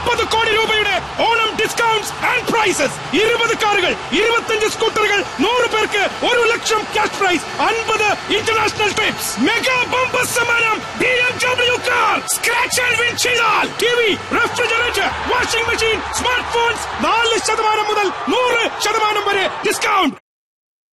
50 കോടി രൂപയുടെ Onam discounts and prices. 20 കാറുകൾ, 25 സ്കൂട്ടറുകൾ, 100 പേർക്ക് 1 ലക്ഷം cash prize, 50 international TRIPS. Mega bumper സമ്മാനം BMW car. Scratch and win ചെയ്താൽ TV, refrigerator, washing machine, smart phones 4% മുതൽ 100% വരെ ഡിസ്കൗണ്ട്.